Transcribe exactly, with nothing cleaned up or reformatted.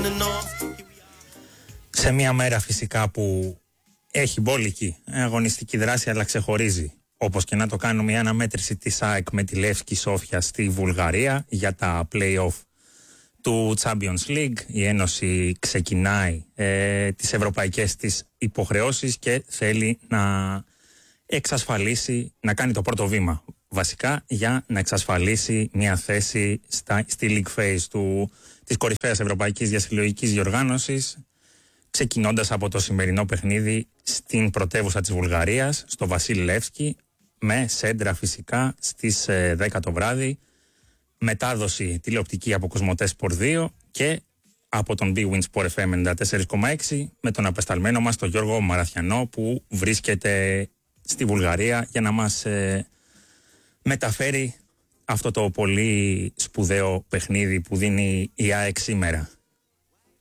Σε μια μέρα φυσικά που έχει μπόλικη αγωνιστική δράση αλλά ξεχωρίζει, όπως και να το κάνουμε, η αναμέτρηση της ΑΕΚ με τη Λεύσκη Σόφια στη Βουλγαρία για τα play-off του Champions League. Η Ένωση ξεκινάει ε, τις ευρωπαϊκές της υποχρεώσεις και θέλει να εξασφαλίσει, να κάνει το πρώτο βήμα βασικά για να εξασφαλίσει μια θέση στα, στη League Phase του, της κορυφαίας ευρωπαϊκής διασυλλογικής διοργάνωσης, ξεκινώντας από το σημερινό παιχνίδι στην πρωτεύουσα της Βουλγαρίας, στο Βασίλη Λεύσκη, με σέντρα φυσικά στις δέκα το βράδυ, μετάδοση τηλεοπτική από Κοσμοτέ Σπορ δύο και από τον Big Win Sport εφ εμ ενενήντα τέσσερα κόμμα έξι με τον απεσταλμένο μας τον Γιώργο Μαραθιανό, που βρίσκεται στη Βουλγαρία για να μας ε, μεταφέρει αυτό το πολύ σπουδαίο παιχνίδι που δίνει η ΑΕΚ σήμερα.